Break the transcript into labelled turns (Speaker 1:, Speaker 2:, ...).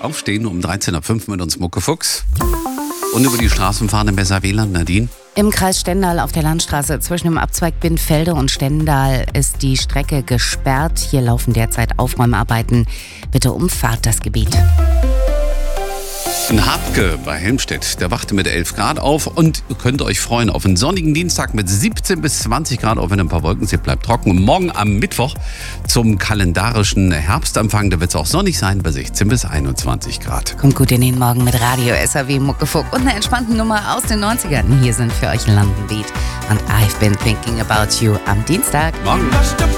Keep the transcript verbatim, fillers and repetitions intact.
Speaker 1: Aufstehen um dreizehn Uhr fünf mit uns Muckefuchs. Und über die Straßen fahren im Besserwieland, Nadine.
Speaker 2: Im Kreis Stendal auf der Landstraße zwischen dem Abzweig Bindfelde und Stendal ist die Strecke gesperrt. Hier laufen derzeit Aufräumarbeiten. Bitte umfahrt das Gebiet.
Speaker 1: In Habke bei Helmstedt, der wachte mit elf Grad auf und ihr könnt euch freuen auf einen sonnigen Dienstag mit siebzehn bis zwanzig Grad, auch wenn ein paar Wolken sind, bleibt trocken. Und morgen am Mittwoch zum kalendarischen Herbstanfang, da wird es auch sonnig sein bei sechzehn bis einundzwanzig Grad.
Speaker 2: Kommt gut in den Morgen mit Radio S R W Muckefuck und einer entspannten Nummer aus den neunzigern. Hier sind für euch London Beat und I've Been Thinking About You am Dienstag.
Speaker 1: Morgen.